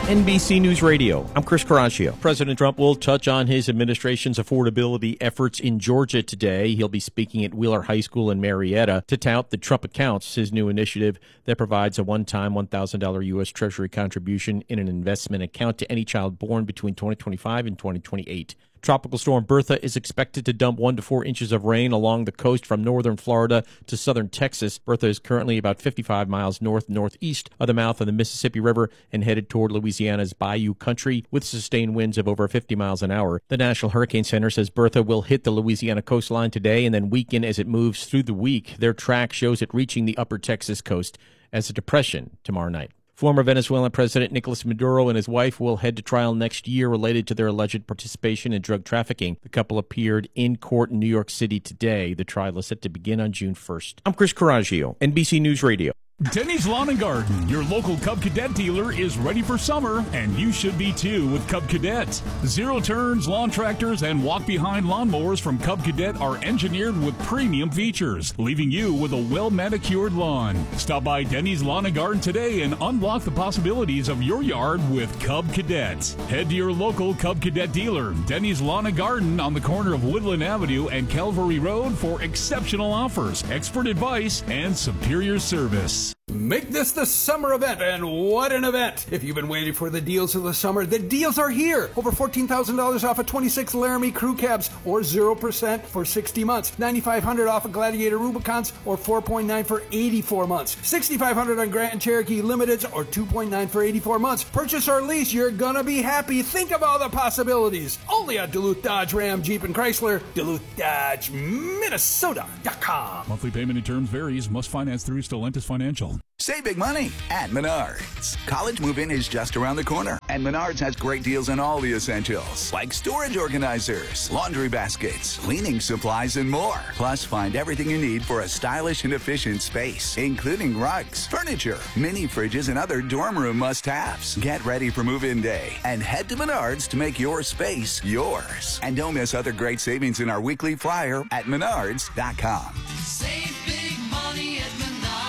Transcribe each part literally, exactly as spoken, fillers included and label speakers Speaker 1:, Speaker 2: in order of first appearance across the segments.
Speaker 1: N B C News Radio, I'm Chris Caraccio. President Trump will touch on his administration's affordability efforts in Georgia today. He'll be speaking at Wheeler High School in Marietta to tout the Trump Accounts, his new initiative that provides a one-time one thousand dollars U S. Treasury contribution in an investment account to any child born between twenty twenty-five and twenty twenty-eight. Tropical storm Bertha is expected to dump one to four inches of rain along the coast from northern Florida to southern Texas. Bertha is currently about fifty-five miles north-northeast of the mouth of the Mississippi River and headed toward Louisiana's Bayou Country with sustained winds of over fifty miles an hour. The National Hurricane Center says Bertha will hit the Louisiana coastline today and then weaken as it moves through the week. Their track shows it reaching the upper Texas coast as a depression tomorrow night. Former Venezuelan President Nicolas Maduro and his wife will head to trial next year related to their alleged participation in drug trafficking. The couple appeared in court in New York City today. The trial is set to begin on June first. I'm Chris Caraccio, N B C News Radio.
Speaker 2: Denny's Lawn and Garden, your local Cub Cadet dealer, is ready for summer, and you should be too with Cub Cadet. Zero turns, lawn tractors, and walk-behind lawnmowers from Cub Cadet are engineered with premium features, leaving you with a well-manicured lawn. Stop by Denny's Lawn and Garden today and unlock the possibilities of your yard with Cub Cadet. Head to your local Cub Cadet dealer, Denny's Lawn and Garden on the corner of Woodland Avenue and Calvary Road for exceptional offers, expert advice, and superior service.
Speaker 3: Make this the summer event, and what an event! If you've been waiting for the deals of the summer, the deals are here! Over fourteen thousand dollars off of twenty-six Laramie crew cabs, or zero percent for sixty months. nine thousand five hundred dollars off of Gladiator Rubicons, or four point nine for eighty-four months. six thousand five hundred dollars on Grant and Cherokee Limiteds, or two point nine for eighty-four months. Purchase or lease, you're gonna be happy. Think of all the possibilities. Only at Duluth Dodge Ram Jeep and Chrysler, Duluth Dodge Minnesota dot com.
Speaker 2: Monthly payment and terms varies. Must finance through Stellantis Financial.
Speaker 4: Save big money at Menards. College move-in is just around the corner, and Menards has great deals on all the essentials, like storage organizers, laundry baskets, cleaning supplies, and more. Plus, find everything you need for a stylish and efficient space, including rugs, furniture, mini fridges, and other dorm room must-haves. Get ready for move-in day and head to Menards to make your space yours. And don't miss other great savings in our weekly flyer at Menards dot com.
Speaker 5: Save big money at Menards.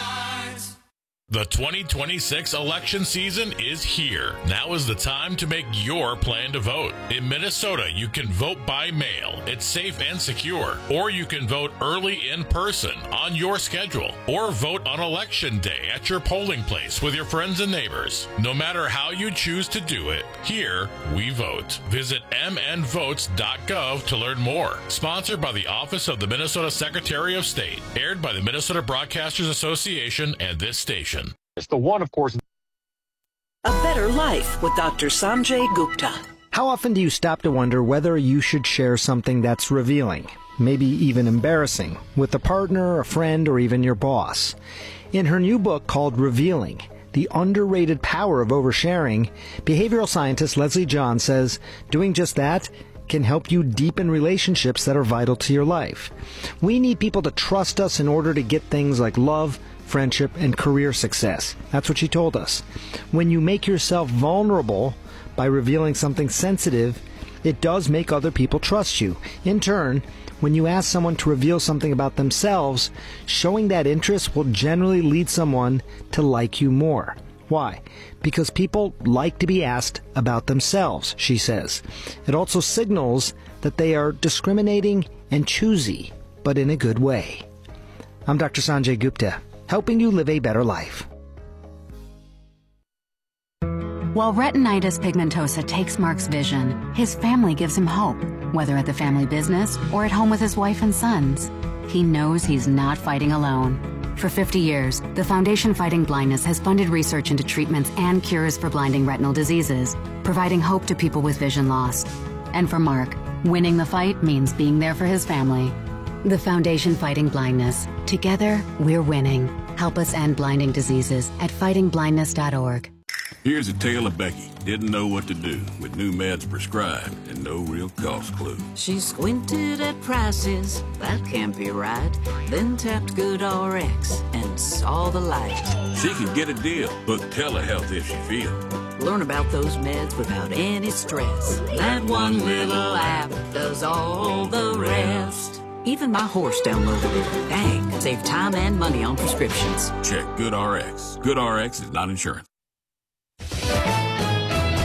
Speaker 6: The twenty twenty-six election season is here. Now is the time to make your plan to vote. In Minnesota, you can vote by mail. It's safe and secure. Or you can vote early in person on your schedule. Or vote on election day at your polling place with your friends and neighbors. No matter how you choose to do it, here we vote. Visit m n votes dot gov to learn more. Sponsored by the Office of the Minnesota Secretary of State. Aired by the Minnesota Broadcasters Association and this station.
Speaker 7: It's the one, of course.
Speaker 8: A Better Life with Doctor Sanjay Gupta.
Speaker 9: How often do you stop to wonder whether you should share something that's revealing, maybe even embarrassing, with a partner, a friend, or even your boss? In her new book called Revealing, The Underrated Power of Oversharing, behavioral scientist Leslie John says doing just that can help you deepen relationships that are vital to your life. We need people to trust us in order to get things like love, friendship, and career success. That's what she told us. When you make yourself vulnerable by revealing something sensitive, it does make other people trust you. In turn, when you ask someone to reveal something about themselves, showing that interest will generally lead someone to like you more. Why? Because people like to be asked about themselves, she says. It also signals that they are discriminating and choosy, but in a good way. I'm Doctor Sanjay Gupta, helping you live a better life.
Speaker 10: While retinitis pigmentosa takes Mark's vision, his family gives him hope, whether at the family business or at home with his wife and sons. He knows he's not fighting alone. For fifty years, the Foundation Fighting Blindness has funded research into treatments and cures for blinding retinal diseases, providing hope to people with vision loss. And for Mark, winning the fight means being there for his family. The Foundation Fighting Blindness. Together, we're winning. Help us end blinding diseases at fighting blindness dot org.
Speaker 11: Here's a tale of Becky. Didn't know what to do with new meds prescribed and no real cost clue.
Speaker 12: She squinted at prices, that can't be right. Then tapped GoodRx and saw the light.
Speaker 11: She could get a deal. Book telehealth if she feels.
Speaker 12: Learn about those meds without any stress. That one little app does all the rest. Even my horse downloaded it. Dang, save time and money on prescriptions.
Speaker 11: Check GoodRx. GoodRx is not insurance.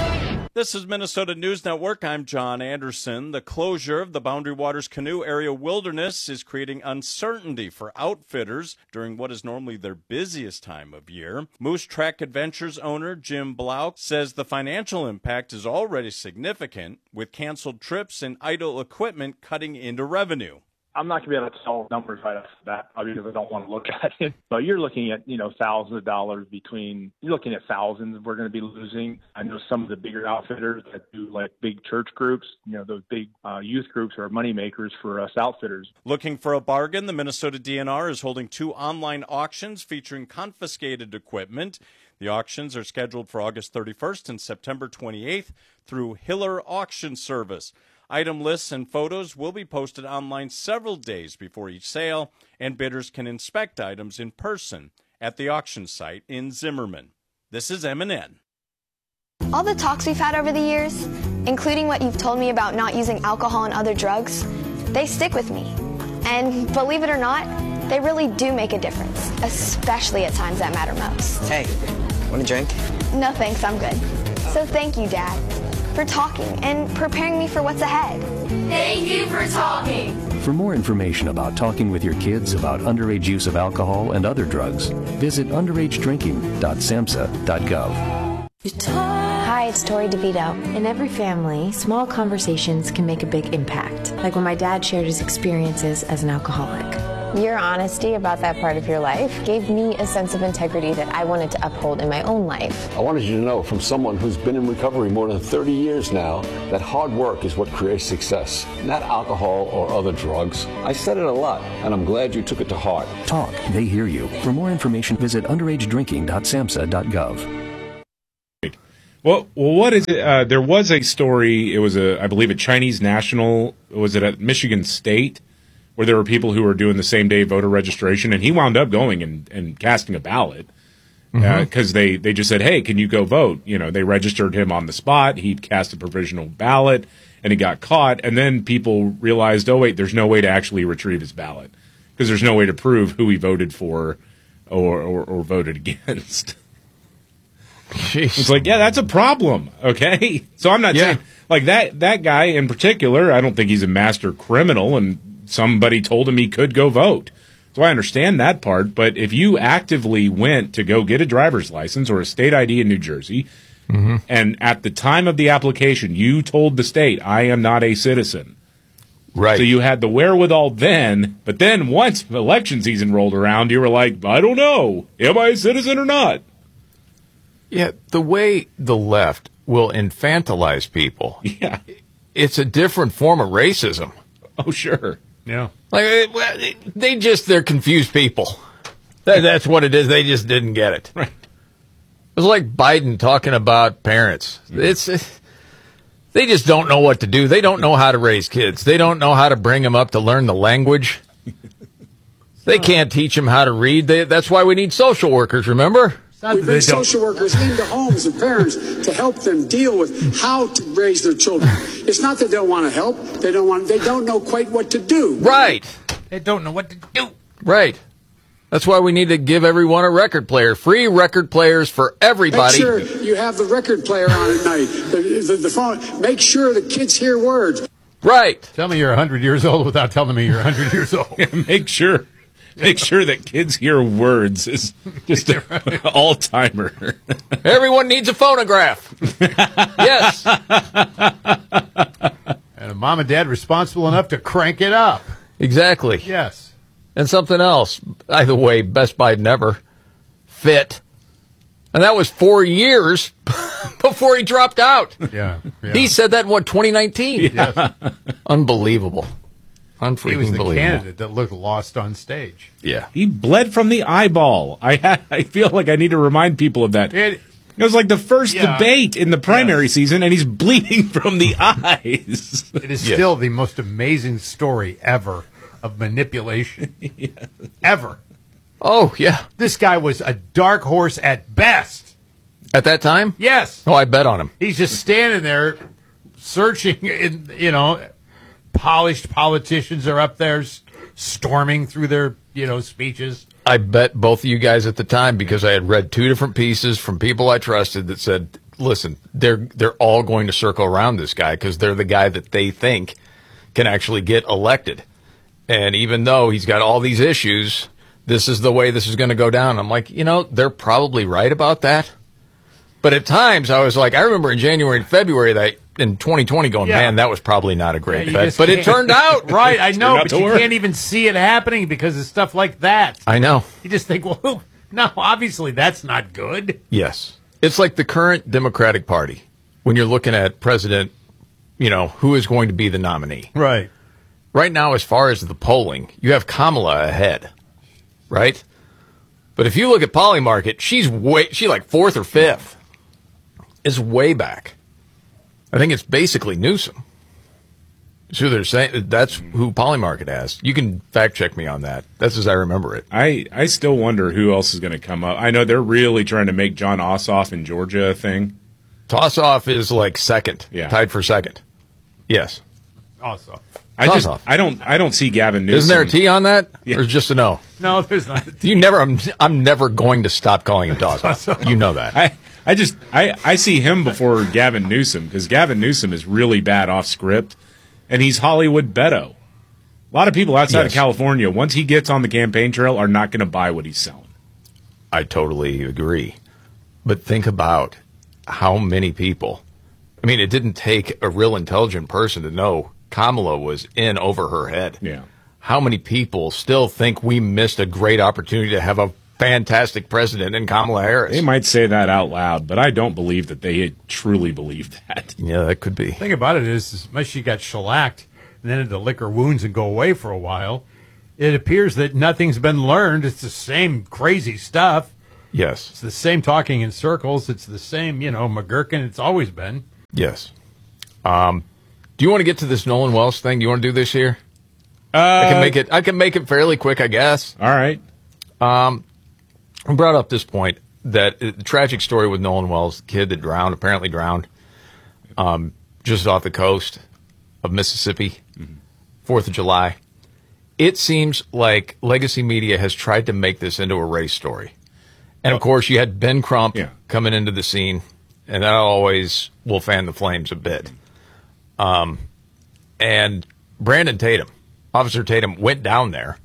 Speaker 7: This is Minnesota News Network. I'm John Anderson. The closure of the Boundary Waters Canoe Area Wilderness is creating uncertainty for outfitters during what is normally their busiest time of year. Moose Track Adventures owner Jim Blau says the financial impact is already significant, with canceled trips and idle equipment cutting into revenue.
Speaker 13: I'm not going to be able to tell numbers right off the bat, probably because I don't want to look at it. But you're looking at, you know, thousands of dollars between, you're looking at thousands we're going to be losing. I know some of the bigger outfitters that do like big church groups, you know, those big uh, youth groups are money makers for us outfitters.
Speaker 7: Looking for a bargain, the Minnesota D N R is holding two online auctions featuring confiscated equipment. The auctions are scheduled for August thirty-first and September twenty-eighth through Hiller Auction Service. Item lists and photos will be posted online several days before each sale, and bidders can inspect items in person at the auction site in Zimmerman. This is M and N.
Speaker 14: All the talks we've had over the years, including what you've told me about not using alcohol and other drugs, they stick with me. And believe it or not, they really do make a difference, especially at times that matter most.
Speaker 15: Hey, want a drink?
Speaker 14: No thanks, I'm good. So thank you, Dad, for talking and preparing me for what's ahead.
Speaker 16: Thank you for talking.
Speaker 17: For more information about talking with your kids about underage use of alcohol and other drugs, visit underage drinking dot samhsa dot gov.
Speaker 18: Hi, it's Tori DeVito. In every family, small conversations can make a big impact, like when my dad shared his experiences as an alcoholic. Your honesty about that part of your life gave me a sense of integrity that I wanted to uphold in my own life.
Speaker 19: I wanted you to know from someone who's been in recovery more than thirty years now that hard work is what creates success, not alcohol or other drugs. I said it a lot, and I'm glad you took it to heart.
Speaker 17: Talk, they hear you. For more information, visit underage drinking dot samhsa dot gov.
Speaker 20: Well, well, what is it? Uh, there was a story. It was a, I believe, a Chinese national. Was it at Michigan State? Where there were people who were doing the same day voter registration, and he wound up going and, and casting a ballot because mm-hmm. uh, they, they just said, hey, can you go vote? You know, they registered him on the spot. He cast a provisional ballot, and he got caught. And then people realized, oh, wait, there's no way to actually retrieve his ballot because there's no way to prove who he voted for or, or, or voted against.
Speaker 21: Jeez.
Speaker 20: It's like, yeah, that's a problem, okay? So I'm not yeah. saying, like, that, that guy in particular, I don't think he's a master criminal, and somebody told him he could go vote. So I understand that part, but if you actively went to go get a driver's license or a state I D in New Jersey, mm-hmm. and at the time of the application you told the state, I am not a citizen.
Speaker 21: Right.
Speaker 20: So you had the wherewithal then, but then once election season rolled around, you were like, I don't know, am I a citizen or not?
Speaker 21: Yeah, the way the left will infantilize people,
Speaker 20: yeah,
Speaker 21: it's a different form of racism.
Speaker 20: Oh, sure. Yeah.
Speaker 21: Like, they just, they're confused people. That, that's what it is. They just didn't get it.
Speaker 20: Right.
Speaker 21: It was like Biden talking about parents. It's, it's they just don't know what to do. They don't know how to raise kids. They don't know how to bring them up to learn the language. They can't teach them how to read. They, that's why we need social workers, remember?
Speaker 22: We bring social workers into homes and parents to help them deal with how to raise their children. It's not that they don't want to help. They don't want. They don't know quite what to do.
Speaker 21: Right. They don't know what to do. Right. That's why we need to give everyone a record player. Free record players for everybody.
Speaker 22: Make sure you have the record player on at night. The, the, the phone. Make sure the kids hear words.
Speaker 21: Right. Tell me you're one hundred years old without telling me you're one hundred years old.
Speaker 20: Make sure. Make sure that kids hear words is just an all-timer.
Speaker 21: Everyone needs a phonograph. Yes.
Speaker 23: And a mom and dad responsible enough to crank it up.
Speaker 21: Exactly.
Speaker 23: Yes.
Speaker 21: And something else. By the way, best Biden ever. Fit. And that was four years before he dropped out.
Speaker 23: Yeah. yeah.
Speaker 21: He said that in, what, twenty nineteen?
Speaker 23: Yes.
Speaker 21: Unbelievable. Unfreaking
Speaker 23: He was the
Speaker 21: believable.
Speaker 23: candidate that looked lost on stage.
Speaker 21: Yeah.
Speaker 20: He bled from the eyeball. I ha- I feel like I need to remind people of that. It, it was like the first yeah. debate in the primary yes. season, and he's bleeding from the eyes.
Speaker 23: It is
Speaker 20: yeah.
Speaker 23: still the most amazing story ever of manipulation.
Speaker 20: yeah.
Speaker 23: Ever.
Speaker 21: Oh, yeah.
Speaker 23: This guy was a dark horse at best.
Speaker 21: At that time?
Speaker 23: Yes.
Speaker 21: Oh, I bet on him.
Speaker 23: He's just standing there searching, in, you know... Polished politicians are up there storming through their, you know, speeches.
Speaker 21: I bet both of you guys at the time, because I had read two different pieces from people I trusted that said listen, they're they're all going to circle around this guy because they're the guy that they think can actually get elected. And even though he's got all these issues, this is the way this is going to go down. I'm like, you know, they're probably right about that. But at times I was like, I remember in January and February that in twenty twenty going, yeah. man, that was probably not a great
Speaker 23: yeah,
Speaker 21: bet. But it turned out.
Speaker 23: Right, I know, but you
Speaker 21: work.
Speaker 23: can't even see it happening because of stuff like that.
Speaker 21: I know.
Speaker 23: You just think, well, no, obviously that's not good.
Speaker 21: Yes. It's like the current Democratic Party when you're looking at president, you know, who is going to be the nominee.
Speaker 23: Right.
Speaker 21: Right now, as far as the polling, you have Kamala ahead, right? But if you look at Polymarket, she's way, she's like fourth or fifth. It's way back. I think it's basically Newsom. So they're saying that's who Polymarket has. You can fact check me on that. That's as I remember it.
Speaker 20: I, I still wonder who else is going to come up. I know they're really trying to make John Ossoff in Georgia a thing.
Speaker 21: Ossoff is like second,
Speaker 20: yeah.
Speaker 21: tied for second. Yes.
Speaker 23: Ossoff.
Speaker 20: I just I don't I don't see Gavin Newsom.
Speaker 21: Isn't there a T on that,
Speaker 20: yeah.
Speaker 21: or just a no?
Speaker 23: No, there's not.
Speaker 21: You never. I'm I'm never going to stop calling him Ossoff. You know that.
Speaker 20: I I just I I see him before Gavin Newsom because Gavin Newsom is really bad off script. And he's Hollywood Beto. A lot of people outside yes. of California, once he gets on the campaign trail, are not going to buy what he's selling.
Speaker 21: I totally agree. But think about how many people. I mean, it didn't take a real intelligent person to know Kamala was in over her head.
Speaker 20: Yeah.
Speaker 21: How many people still think we missed a great opportunity to have a fantastic president in Kamala Harris?
Speaker 20: They might say that out loud, but I don't believe that they truly believe that.
Speaker 21: Yeah, that could be.
Speaker 23: The thing about it is, as much as she got shellacked and then had to lick her wounds and go away for a while, it appears that nothing's been learned. It's the same crazy stuff.
Speaker 21: Yes.
Speaker 23: It's the same talking in circles. It's the same, you know, McGurkin. It's always been.
Speaker 21: Yes. Um, do you want to get to this Nolan Wells thing? Do you want to do this here?
Speaker 20: Uh,
Speaker 21: I can make it. I can make it fairly quick, I guess.
Speaker 20: All right.
Speaker 21: Um, I brought up this point that uh, the tragic story with Nolan Wells, the kid that drowned, apparently drowned, um, just off the coast of Mississippi, mm-hmm. Fourth of July. It seems like legacy media has tried to make this into a race story. And, of course, you had Ben Crump
Speaker 20: yeah.
Speaker 21: coming into the scene, and that always will fan the flames a bit. Um, and Brandon Tatum, Officer Tatum, went down there,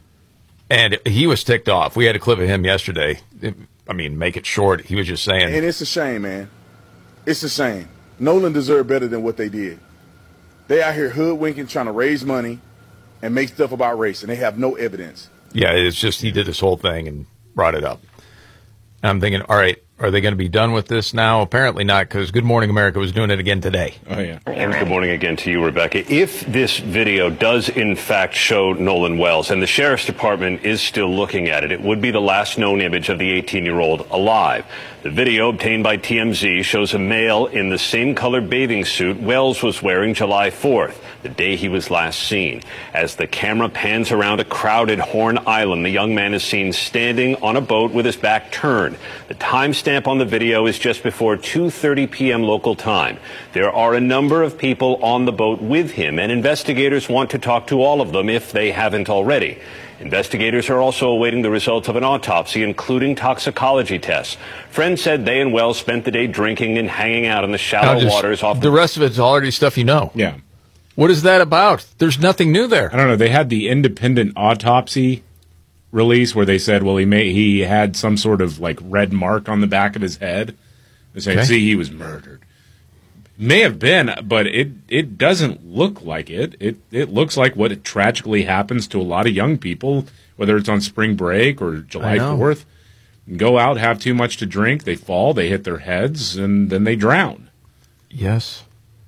Speaker 21: and he was ticked off. We had a clip of him yesterday. I mean, make it short. He was just saying.
Speaker 1: And it's a shame, man. It's a shame. Nolan deserved better than what they did. They out here hoodwinking, trying to raise money and make stuff about race, and they have no evidence.
Speaker 21: Yeah, it's just he did this whole thing and brought it up. And I'm thinking, all right, are they going to be done with this now? Apparently not, because Good Morning America was doing it again today.
Speaker 20: Oh, yeah.
Speaker 3: And good morning again to you, Rebecca. If this video does, in fact, show Nolan Wells, and the Sheriff's Department is still looking at it, it would be the last known image of the eighteen-year-old alive. The video obtained by T M Z shows a male in the same color bathing suit Wells was wearing July fourth, the day he was last seen. As the camera pans around a crowded Horn Island, the young man is seen standing on a boat with his back turned. The timestamp on the video is just before two thirty p.m. local time. There are a number of people on the boat with him, and investigators want to talk to all of them if they haven't already. Investigators are also awaiting the results of an autopsy, including toxicology tests. Friends said they and Wells spent the day drinking and hanging out in the shallow
Speaker 21: just,
Speaker 3: waters off
Speaker 21: the rest of it's already stuff you know.
Speaker 20: Yeah.
Speaker 21: What is that about? There's nothing new there.
Speaker 20: I don't know. They had the independent autopsy release where they said, well, he may he had some sort of like red mark on the back of his head. They say,
Speaker 21: Okay.
Speaker 20: see, he was murdered. May have been, but it it doesn't look like it. It it looks like what tragically happens to a lot of young people, whether it's on spring break or July
Speaker 21: know.
Speaker 20: fourth. Go out, have too much to drink, they fall, they hit their heads, and then they drown.
Speaker 21: Yes.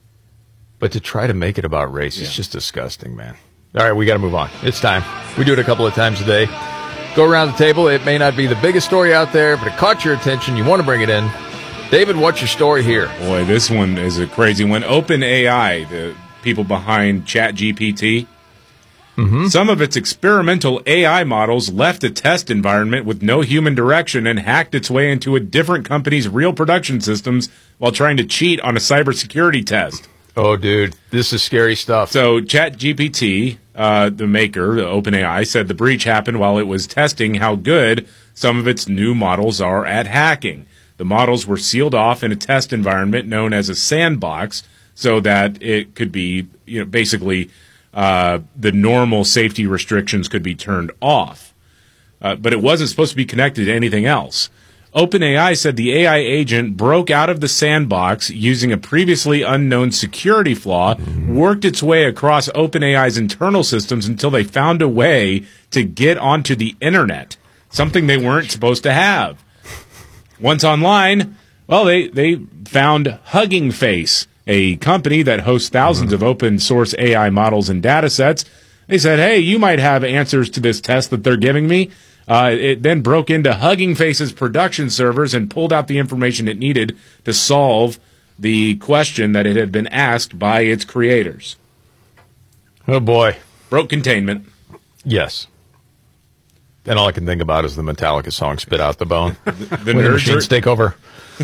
Speaker 21: But to try to make it about race is just disgusting, man. All right, we got to move on. It's time. We do it a couple of times a day. Go around the table. It may not be the biggest story out there, but it caught your attention. You want to bring it in. David, what's your story here?
Speaker 20: Boy, this one is a crazy one. OpenAI, the people behind ChatGPT,
Speaker 21: mm-hmm.
Speaker 20: some of its experimental A I models left a test environment with no human direction and hacked its way into a different company's real production systems while trying to cheat on a cybersecurity test.
Speaker 21: Oh, dude, this is scary stuff.
Speaker 20: So ChatGPT, uh, the maker, the OpenAI, said the breach happened while it was testing how good some of its new models are at hacking. The models were sealed off in a test environment known as a sandbox so that it could be, you know, basically uh, the normal safety restrictions could be turned off. Uh, but it wasn't supposed to be connected to anything else. OpenAI said the A I agent broke out of the sandbox using a previously unknown security flaw, worked its way across OpenAI's internal systems until they found a way to get onto the internet, something they weren't supposed to have. Once online, well, they, they found Hugging Face, a company that hosts thousands of open source A I models and data sets. They said, hey, you might have answers to this test that they're giving me. Uh, it then broke into Hugging Face's production servers and pulled out the information it needed to solve the question that it had been asked by its creators.
Speaker 21: Oh, boy.
Speaker 20: Broke containment.
Speaker 21: Yes. And all I can think about is the Metallica song, Spit Out the Bone.
Speaker 20: The, the
Speaker 21: when the
Speaker 20: nerds
Speaker 21: machines
Speaker 20: are,
Speaker 21: take over.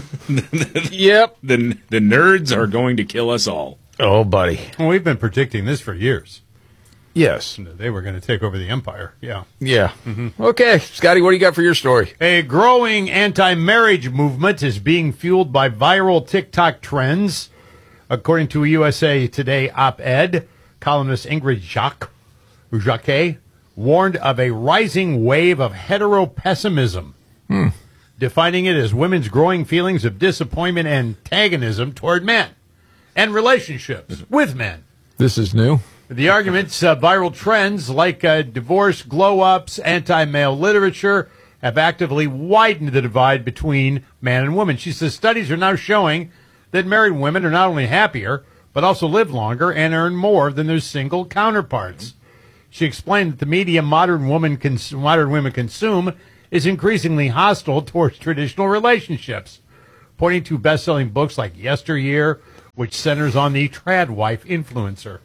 Speaker 21: Yep.
Speaker 20: The, the nerds are going to kill us all.
Speaker 21: Oh, buddy.
Speaker 23: Well, we've been predicting this for years.
Speaker 21: Yes.
Speaker 23: They were going to take over the empire. Yeah.
Speaker 21: Yeah. Mm-hmm. Okay. Scotty, what do you got for your story?
Speaker 23: A growing anti-marriage movement is being fueled by viral TikTok trends. According to a U S A Today op-ed, columnist Ingrid Jacques, Jacquet warned of a rising wave of heteropessimism,
Speaker 21: hmm.
Speaker 23: defining it as women's growing feelings of disappointment and antagonism toward men and relationships with men.
Speaker 21: This is new.
Speaker 23: The arguments, uh, viral trends like uh, divorce, glow-ups, anti-male literature have actively widened the divide between man and woman. She says studies are now showing that married women are not only happier, but also live longer and earn more than their single counterparts. She explained that the media modern, woman cons- modern women consume is increasingly hostile towards traditional relationships, pointing to best-selling books like Yesteryear, which centers on the trad wife influencer.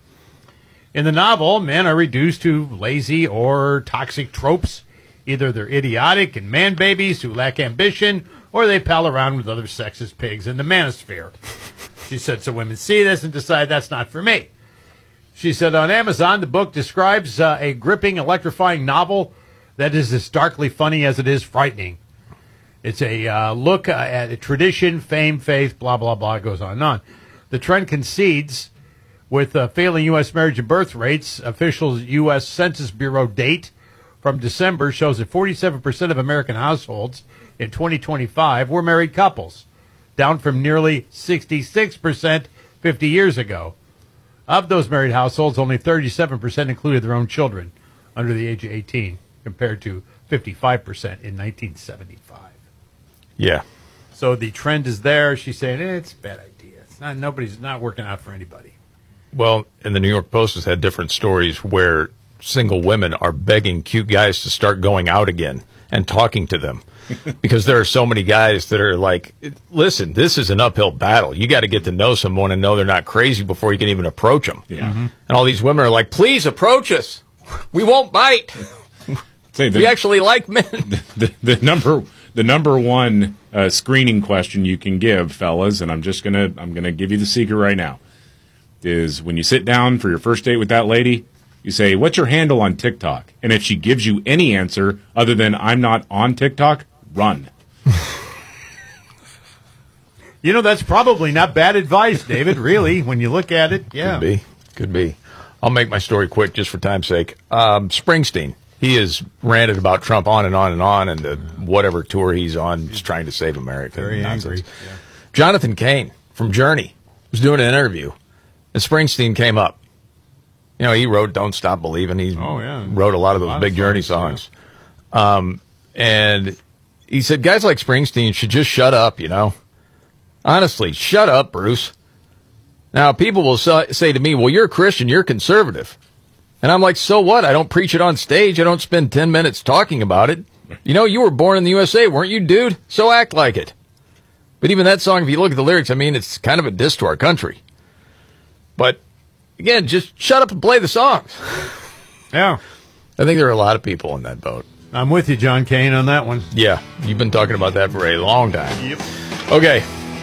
Speaker 23: In the novel, men are reduced to lazy or toxic tropes. Either they're idiotic and man babies who lack ambition, or they pal around with other sexist pigs in the manosphere. She said, so women see this and decide that's not for me. She said on Amazon, the book describes uh, a gripping, electrifying novel that is as darkly funny as it is frightening. It's a uh, look uh, at a tradition, fame, faith, blah, blah, blah, goes on and on. The trend concedes with uh, failing U S marriage and birth rates. Official U S Census Bureau date from December shows that forty-seven percent of American households in twenty twenty-five were married couples, down from nearly sixty-six percent fifty years ago. Of those married households, only thirty-seven percent included their own children under the age of eighteen, compared to fifty-five percent in nineteen seventy-five.
Speaker 21: Yeah.
Speaker 23: So the trend is there. She's saying eh, it's a bad idea. It's not. Nobody's not working out for anybody.
Speaker 21: Well, and the New York Post has had different stories where single women are begging cute guys to start going out again and talking to them because there are so many guys that are like, listen, this is an uphill battle. You got to get to know someone and know they're not crazy before you can even approach them.
Speaker 20: Yeah. Mm-hmm.
Speaker 21: And all these women are like, please approach us. We won't bite.
Speaker 20: Say the,
Speaker 21: we actually like men.
Speaker 20: The, the, the number the number one uh, screening question you can give, fellas, and I'm just gonna I'm gonna give you the secret right now, is when you sit down for your first date with that lady, you say, what's your handle on TikTok? And if she gives you any answer other than I'm not on TikTok, run.
Speaker 23: You know, that's probably not bad advice, David, really, when you look at it. Yeah.
Speaker 21: Could be. Could be. I'll make my story quick just for time's sake. Um, Springsteen, he has ranted about Trump on and on and on, and the whatever tour he's on, just trying to save America.
Speaker 23: Very
Speaker 21: Nonsense.
Speaker 23: angry. Yeah.
Speaker 21: Jonathan Cain from Journey was doing an interview, and Springsteen came up. You know, he wrote Don't Stop Believing. He
Speaker 23: oh, yeah.
Speaker 21: wrote a lot of those
Speaker 23: lot
Speaker 21: big
Speaker 23: of
Speaker 21: Journey songs. Yeah. Um, and he said, guys like Springsteen should just shut up, you know. Honestly, shut up, Bruce. Now, people will say to me, well, you're a Christian, you're conservative. And I'm like, so what? I don't preach it on stage. I don't spend ten minutes talking about it. You know, you were born in the U S A, weren't you, dude? So act like it. But even that song, if you look at the lyrics, I mean, it's kind of a diss to our country. But, again, just shut up and play the songs.
Speaker 23: Yeah.
Speaker 21: I think there are a lot of people in that boat.
Speaker 23: I'm with you, John Cain, on that one.
Speaker 21: Yeah, you've been talking about that for a long time.
Speaker 23: Yep.
Speaker 21: Okay.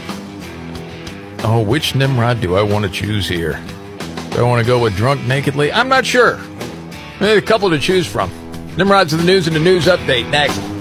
Speaker 21: Oh, which Nimrod do I want to choose here? Do I want to go with Drunk Nakedly? I'm not sure. There's a couple to choose from. Nimrod's of the news and the news update next.